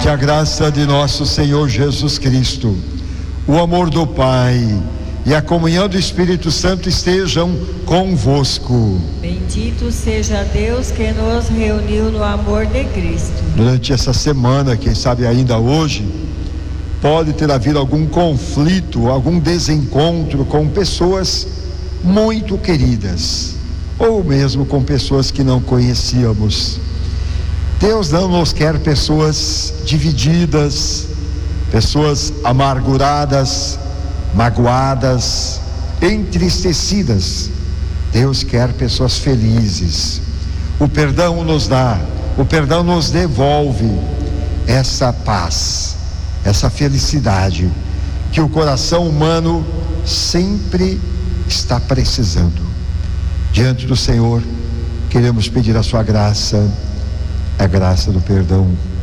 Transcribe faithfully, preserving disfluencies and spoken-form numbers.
Que a graça de nosso Senhor Jesus Cristo, o amor do Pai e a comunhão do Espírito Santo estejam convosco. Bendito seja Deus que nos reuniu no amor de Cristo. Durante essa semana, quem sabe ainda hoje, pode ter havido algum conflito, algum desencontro com pessoas muito queridas, ou mesmo com pessoas que não conhecíamos. Deus não nos quer pessoas divididas, pessoas amarguradas, magoadas, entristecidas. Deus quer pessoas felizes. O perdão nos dá, o perdão nos devolve essa paz, essa felicidade que o coração humano sempre está precisando. Diante do Senhor, queremos pedir a sua graça, a graça do perdão.